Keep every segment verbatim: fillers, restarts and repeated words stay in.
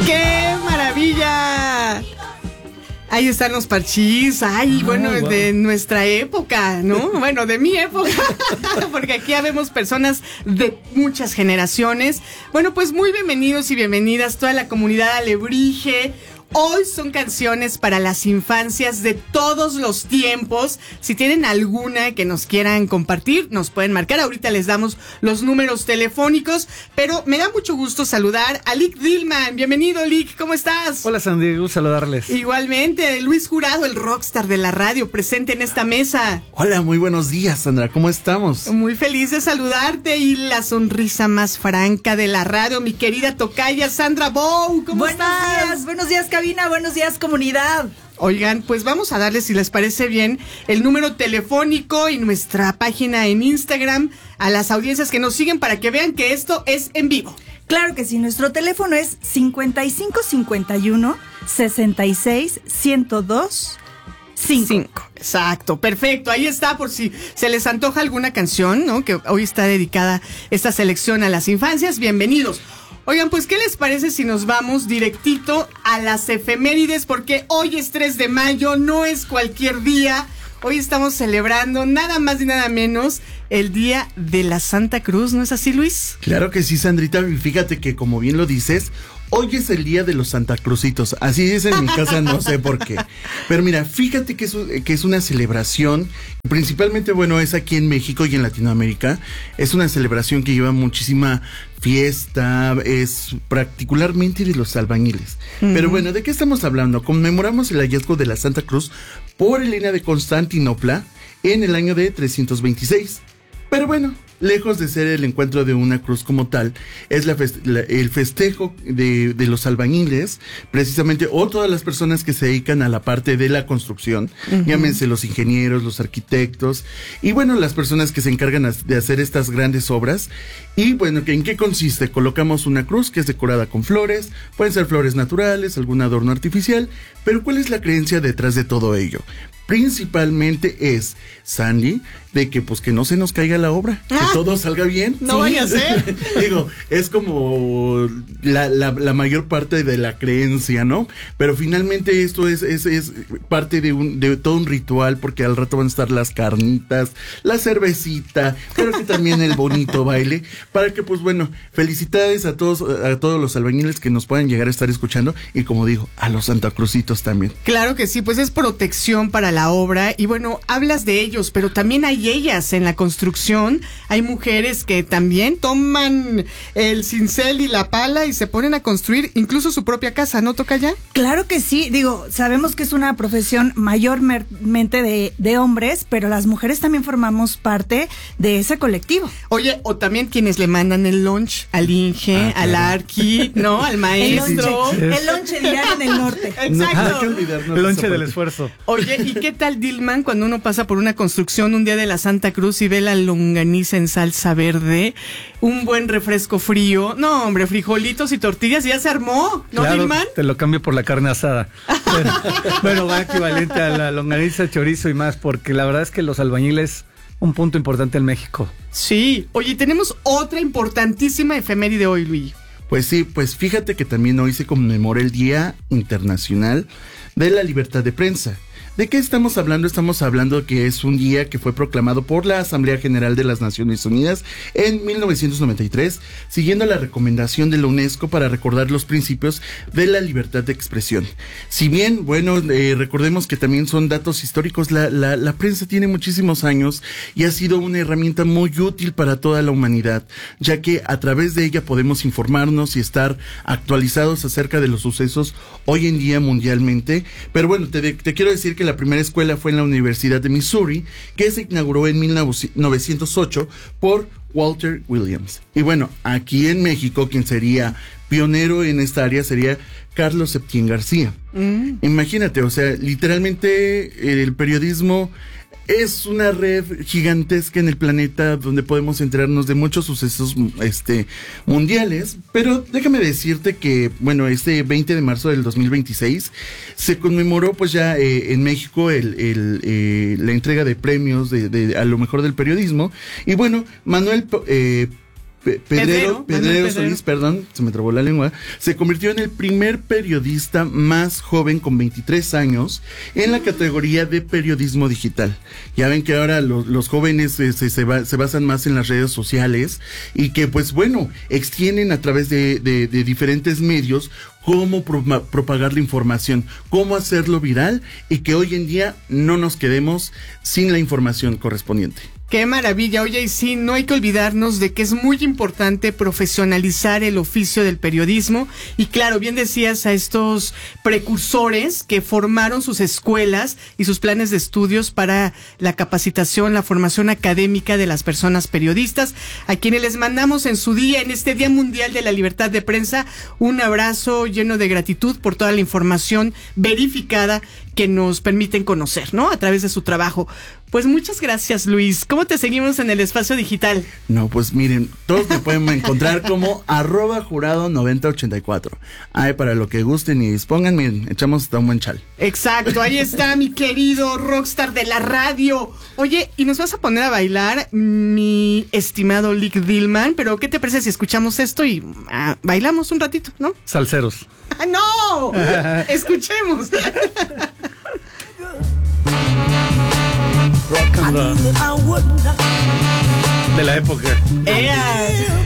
¡Qué maravilla! Ahí están los parchís, ay, ah, bueno, wow. De nuestra época, ¿no? Bueno, de mi época, porque aquí habemos personas de muchas generaciones. Bueno, pues muy bienvenidos y bienvenidas toda la comunidad alebrije. Hoy son canciones para las infancias de todos los tiempos. Si tienen alguna que nos quieran compartir, nos pueden marcar. Ahorita les damos los números telefónicos, pero me da mucho gusto saludar a Lick Dillman. Bienvenido, Lick, ¿cómo estás? Hola, Sandy, gusto saludarles. Igualmente, Luis Jurado, el rockstar de la radio, presente en esta mesa. Hola, muy buenos días, Sandra, ¿cómo estamos? Muy feliz de saludarte y la sonrisa más franca de la radio, mi querida tocaya Sandra Bow. ¿Cómo buenos estás? Buenos días, buenos días, cabina, buenos días, comunidad. Oigan, pues vamos a darles, si les parece bien, el número telefónico y nuestra página en Instagram a las audiencias que nos siguen para que vean que esto es en vivo. Claro que sí, nuestro teléfono es cincuenta y cinco cincuenta y uno sesenta y seis ciento dos cinco. Exacto, perfecto, ahí está por si se les antoja alguna canción, ¿no? Que hoy está dedicada esta selección a las infancias, bienvenidos. Oigan, pues, ¿qué les parece si nos vamos directito a las efemérides? Porque hoy es tres de mayo, no es cualquier día. Hoy estamos celebrando nada más y nada menos el Día de la Santa Cruz, ¿no es así, Luis? Claro que sí, Sandrita, fíjate que como bien lo dices, hoy es el Día de los Santa Crucitos, así es en mi casa, no sé por qué. Pero mira, fíjate que es, que es una celebración, principalmente, bueno, es aquí en México y en Latinoamérica, es una celebración que lleva muchísima fiesta, es particularmente de los albañiles. Uh-huh. Pero bueno, ¿de qué estamos hablando? Conmemoramos el hallazgo de la Santa Cruz por Helena de Constantinopla en el año de trescientos veintiséis. Pero bueno, lejos de ser el encuentro de una cruz como tal, es la feste- la, el festejo de, de los albañiles, precisamente, o todas las personas que se dedican a la parte de la construcción, uh-huh. Llámense los ingenieros, los arquitectos, y bueno, las personas que se encargan de hacer estas grandes obras. Y bueno, ¿en qué consiste? Colocamos una cruz que es decorada con flores, pueden ser flores naturales, algún adorno artificial, pero ¿cuál es la creencia detrás de todo ello? Principalmente es, Sandy, de que pues que no se nos caiga la obra, ah, que todo salga bien. No sí. vaya a ser. Digo, es como la, la, la mayor parte de la creencia, ¿no? Pero finalmente esto es, es, es parte de, un, de todo un ritual, porque al rato van a estar las carnitas, la cervecita, pero que también el bonito baile, para que pues bueno, felicidades a todos, a todos los albañiles que nos puedan llegar a estar escuchando, y como digo, a los santacrucitos también. Claro que sí, pues es protección para la obra, y bueno, hablas de ellos, pero también hay ellas en la construcción. Hay mujeres que también toman el cincel y la pala y se ponen a construir incluso su propia casa, ¿no, tocaya? Claro que sí, digo, sabemos que es una profesión mayormente de, de hombres, pero las mujeres también formamos parte de ese colectivo. Oye, o también quienes le mandan el lunch al Inge, ah, al claro. Arqui, ¿no? Al maestro. El lonche, el lonche diario en el norte. Exacto. No, hay que olvidarnos el lonche del esfuerzo. Oye, ¿y qué tal, Dillman, cuando uno pasa por una construcción un día de la Santa Cruz y ve la longaniza en salsa verde, un buen refresco frío? No, hombre, frijolitos y tortillas, ya se armó, ¿no, claro, Dillman? Te lo cambio por la carne asada. Bueno, bueno, va equivalente a la longaniza, chorizo y más, porque la verdad es que los albañiles, un punto importante en México. Sí, oye, tenemos otra importantísima efeméride hoy, Luis. Pues sí, pues fíjate que también hoy se conmemora el Día Internacional de la Libertad de Prensa. ¿De qué estamos hablando? Estamos hablando que es un día que fue proclamado por la Asamblea General de las Naciones Unidas en mil novecientos noventa y tres, siguiendo la recomendación de la UNESCO para recordar los principios de la libertad de expresión. Si bien, bueno, eh, recordemos que también son datos históricos, la, la, la prensa tiene muchísimos años y ha sido una herramienta muy útil para toda la humanidad, ya que a través de ella podemos informarnos y estar actualizados acerca de los sucesos hoy en día mundialmente. Pero bueno, te, te quiero decir que la primera escuela fue en la Universidad de Missouri, que se inauguró en mil novecientos ocho por Walter Williams. Y bueno, aquí en México, quien sería pionero en esta área sería Carlos Septién García. Mm. Imagínate, o sea, literalmente el periodismo es una red gigantesca en el planeta donde podemos enterarnos de muchos sucesos este, mundiales, pero déjame decirte que, bueno, este veinte de marzo del dos mil veintiséis se conmemoró pues ya eh, en México el, el, eh, la entrega de premios de, de, a lo mejor del periodismo, y bueno, Manuel eh, Pe- Pedrero, Pedrero, Pedrero Solís, perdón, se me trabó la lengua, se convirtió en el primer periodista más joven con veintitrés años en la categoría de periodismo digital. Ya ven que ahora los, los jóvenes eh, se, se, va, se basan más en las redes sociales y que pues bueno, extienden a través de, de, de diferentes medios cómo pro- propagar la información, cómo hacerlo viral y que hoy en día no nos quedemos sin la información correspondiente. Qué maravilla. Oye, y sí, no hay que olvidarnos de que es muy importante profesionalizar el oficio del periodismo. Y claro, bien decías a estos precursores que formaron sus escuelas y sus planes de estudios para la capacitación, la formación académica de las personas periodistas, a quienes les mandamos en su día, en este Día Mundial de la Libertad de Prensa, un abrazo lleno de gratitud por toda la información verificada que nos permiten conocer, ¿no? A través de su trabajo. Pues muchas gracias, Luis. ¿Cómo te seguimos en el espacio digital? No, pues miren, todos me pueden encontrar como arroba jurado noventa ochenta y cuatro. Ay, para lo que gusten y dispongan, miren, echamos hasta un buen chal. Exacto, ahí está mi querido rockstar de la radio. Oye, y nos vas a poner a bailar, mi estimado Lick Dillman, pero ¿qué te parece si escuchamos esto y ah, bailamos un ratito, ¿no? Salseros. ¡Ah, no! Escuchemos. Rock and roll. De la época. Ea.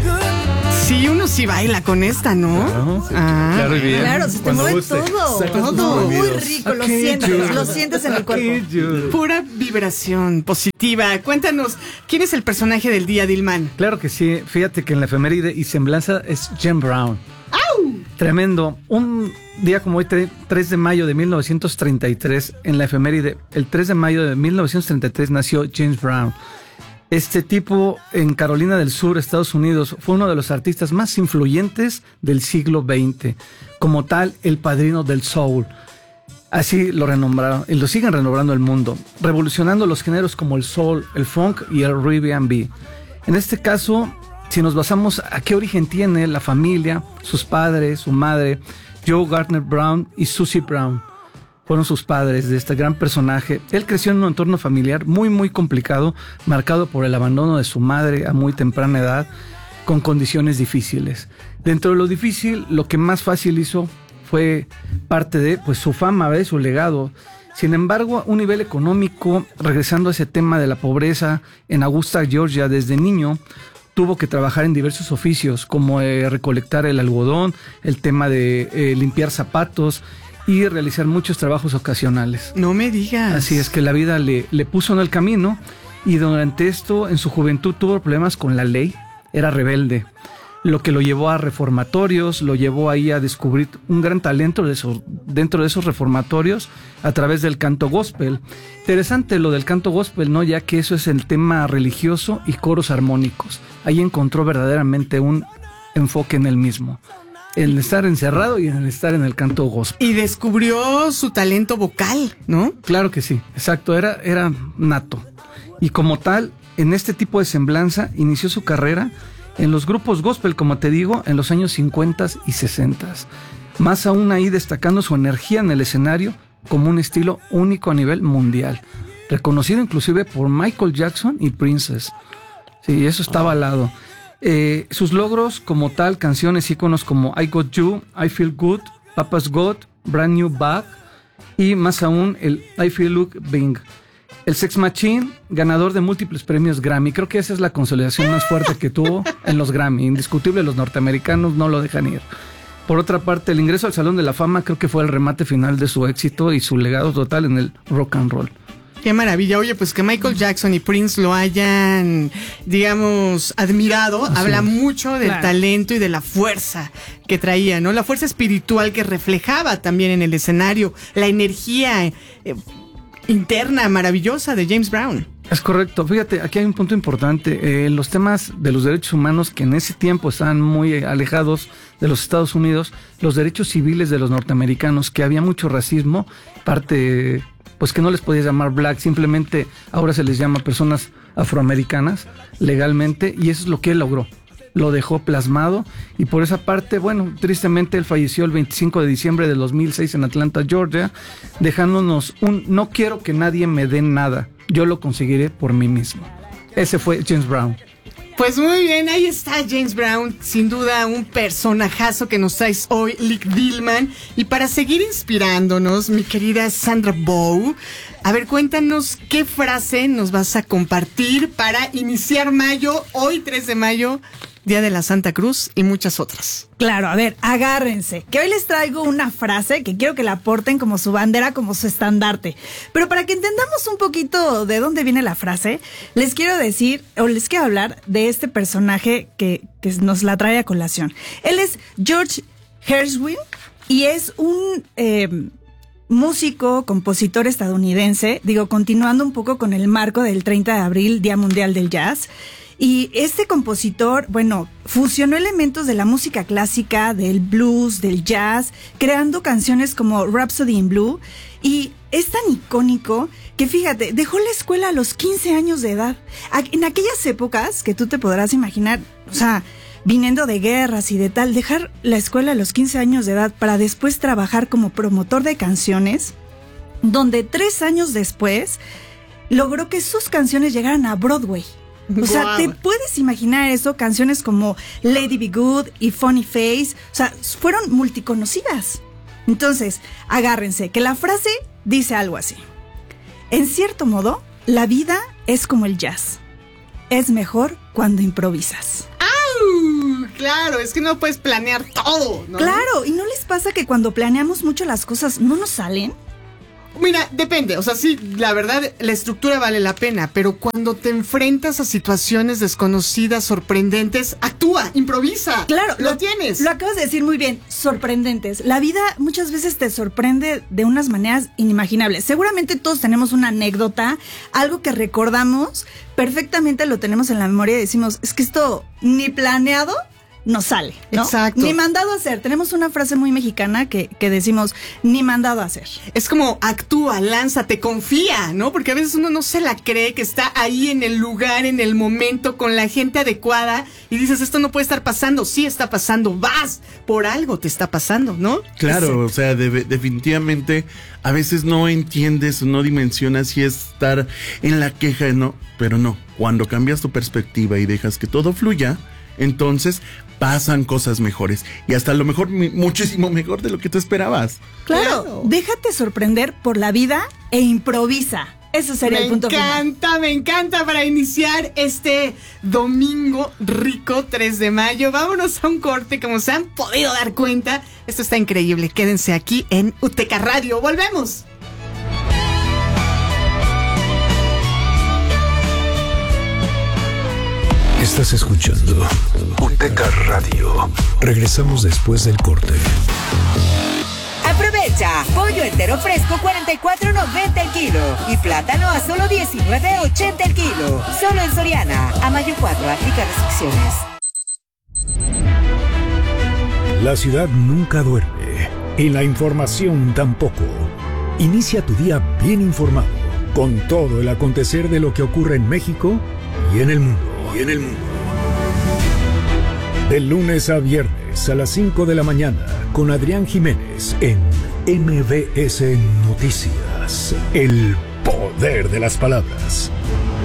Sí, uno sí baila con esta, ¿no? Claro, sí, Ah. claro y bien. Claro, se te Cuando mueve guste. todo. Sacas tus Todo. Muy prohibidos. rico, lo Okay, sientes, yo- lo sientes en el cuerpo. Yo- Pura vibración positiva. Cuéntanos, ¿quién es el personaje del día, Dillman? Claro que sí. Fíjate que en la efeméride y semblanza es James Brown. Tremendo. Un día como hoy, tre- tres de mayo de mil novecientos treinta y tres, en la efeméride, el tres de mayo de mil novecientos treinta y tres nació James Brown. Este tipo en Carolina del Sur, Estados Unidos, fue uno de los artistas más influyentes del siglo veinte. Como tal, el padrino del soul. Así lo renombraron y lo siguen renombrando el mundo, revolucionando los géneros como el soul, el funk y el R and B. En este caso, si nos basamos a qué origen tiene la familia, sus padres, su madre, Joe Gardner Brown y Susie Brown, fueron sus padres de este gran personaje. Él creció en un entorno familiar muy muy complicado, marcado por el abandono de su madre a muy temprana edad, con condiciones difíciles. Dentro de lo difícil, lo que más fácil hizo fue parte de pues su fama, ¿ves? Su legado. Sin embargo, a un nivel económico, regresando a ese tema de la pobreza, en Augusta, Georgia, desde niño, tuvo que trabajar en diversos oficios, como eh, recolectar el algodón, el tema de eh, limpiar zapatos y realizar muchos trabajos ocasionales. No me digas. Así es que la vida le, le puso en el camino y durante esto, en su juventud, tuvo problemas con la ley, era rebelde, lo que lo llevó a reformatorios, lo llevó ahí a descubrir un gran talento de esos, dentro de esos reformatorios a través del canto gospel. Interesante lo del canto gospel, ¿no? Ya que eso es el tema religioso y coros armónicos. Ahí encontró verdaderamente un enfoque en él mismo, en estar encerrado y en el estar en el canto gospel. Y descubrió su talento vocal, ¿no? Claro que sí, exacto, era, era nato. Y como tal, en este tipo de semblanza, inició su carrera en los grupos gospel, como te digo, en los años cincuenta y sesenta. Más aún ahí destacando su energía en el escenario como un estilo único a nivel mundial, reconocido inclusive por Michael Jackson y Princess. Sí, eso estaba al lado. Eh, sus logros como tal, canciones íconos como I Got You, I Feel Good, Papa's Got, Brand New Bag y más aún el I Feel Look Bing. El Sex Machine, ganador de múltiples premios Grammy. Creo que esa es la consolidación más fuerte que tuvo en los Grammy. Indiscutible, los norteamericanos no lo dejan ir. Por otra parte, el ingreso al Salón de la Fama creo que fue el remate final de su éxito y su legado total en el rock and roll. Qué maravilla. Oye, pues que Michael Jackson y Prince lo hayan, digamos, admirado, Así habla es. mucho del Claro. talento y de la fuerza que traía, ¿no? La fuerza espiritual que reflejaba también en el escenario, la energía eh, interna maravillosa de James Brown. Es correcto. Fíjate, aquí hay un punto importante. Eh, los temas de los derechos humanos que en ese tiempo estaban muy alejados de los Estados Unidos, los derechos civiles de los norteamericanos, que había mucho racismo, parte, pues que no les podías llamar black, simplemente ahora se les llama personas afroamericanas legalmente, y eso es lo que él logró. Lo dejó plasmado y por esa parte, bueno, tristemente él falleció el veinticinco de diciembre de dos mil seis en Atlanta, Georgia, dejándonos un no quiero que nadie me dé nada, yo lo conseguiré por mí mismo. Ese fue James Brown. Pues muy bien, ahí está James Brown, sin duda un personajazo que nos traes hoy, Lick Dillman. Y para seguir inspirándonos, mi querida Sandra Bow, a ver, cuéntanos qué frase nos vas a compartir para iniciar mayo, hoy tres de mayo, Día de la Santa Cruz y muchas otras. Claro, a ver, agárrense, que hoy les traigo una frase que quiero que la porten como su bandera, como su estandarte. Pero para que entendamos un poquito de dónde viene la frase, les quiero decir, o les quiero hablar de este personaje que, que nos la trae a colación. Él es George Gershwin y es un eh, músico, compositor estadounidense, digo, continuando un poco con el marco del treinta de abril, Día Mundial del Jazz. Y este compositor, bueno, fusionó elementos de la música clásica, del blues, del jazz, creando canciones como Rhapsody in Blue. Y es tan icónico que, fíjate, dejó la escuela a los quince años de edad. En aquellas épocas que tú te podrás imaginar, o sea, viniendo de guerras y de tal, dejar la escuela a los quince años de edad para después trabajar como promotor de canciones, donde tres años después logró que sus canciones llegaran a Broadway. O sea, wow. ¿Te puedes imaginar eso? Canciones como Lady Be Good y Funny Face, o sea, fueron multiconocidas. Entonces, agárrense, que la frase dice algo así. En cierto modo, la vida es como el jazz. Es mejor cuando improvisas. ¡Au! Claro, es que no puedes planear todo, ¿no? Claro, ¿y no les pasa que cuando planeamos mucho las cosas no nos salen? Mira, depende, o sea, sí, la verdad, la estructura vale la pena, pero cuando te enfrentas a situaciones desconocidas, sorprendentes, actúa, improvisa. Claro, lo, lo tienes. Lo acabas de decir muy bien, sorprendentes. La vida muchas veces te sorprende de unas maneras inimaginables. Seguramente todos tenemos una anécdota, algo que recordamos, perfectamente lo tenemos en la memoria y decimos, es que esto ni planeado nos sale, ¿no? Exacto. Ni mandado a hacer. Tenemos una frase muy mexicana que, que decimos, ni mandado a hacer. Es como actúa, lánzate, confía, ¿no? Porque a veces uno no se la cree que está ahí en el lugar, en el momento, con la gente adecuada y dices, esto no puede estar pasando. Sí está pasando, vas, por algo te está pasando, ¿no? Claro, Ese. o sea, de, definitivamente a veces no entiendes o no dimensionas si es estar en la queja, no, pero no. Cuando cambias tu perspectiva y dejas que todo fluya, entonces pasan cosas mejores y hasta a lo mejor muchísimo mejor de lo que tú esperabas. Claro, claro. Déjate sorprender por la vida e improvisa. Eso sería me el punto final. Me encanta, me encanta para iniciar este domingo rico tres de mayo. Vámonos a un corte, como se han podido dar cuenta. Esto está increíble. Quédense aquí en Uteca Radio. ¡Volvemos! Estás escuchando Uteca Radio. Regresamos después del corte. Aprovecha, pollo entero fresco cuarenta y cuatro noventa el kilo y plátano a solo diecinueve ochenta el kilo. Solo en Soriana. A mayo cuatro, aplica restricciones. La ciudad nunca duerme y la información tampoco. Inicia tu día bien informado con todo el acontecer de lo que ocurre en México y en el mundo. Y en el mundo. De lunes a viernes a las cinco de la mañana con Adrián Jiménez en M B S Noticias. El poder de las palabras.